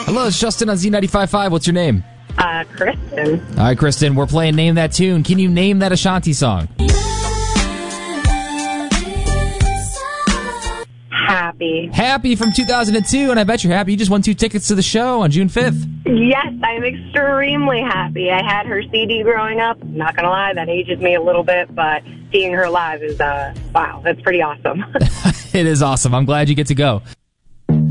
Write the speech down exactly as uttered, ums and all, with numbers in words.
Hello, it's Justin on Z ninety-five point five. What's your name? Uh, Kristen. All right, Kristen, we're playing Name That Tune. Can you name that Ashanti song? Happy. Happy from two thousand two, and I bet you're happy. You just won two tickets to the show on June fifth. Yes, I'm extremely happy. I had her C D growing up. I'm not going to lie, that ages me a little bit, but seeing her live is, uh, wow, that's pretty awesome. It is awesome. I'm glad you get to go.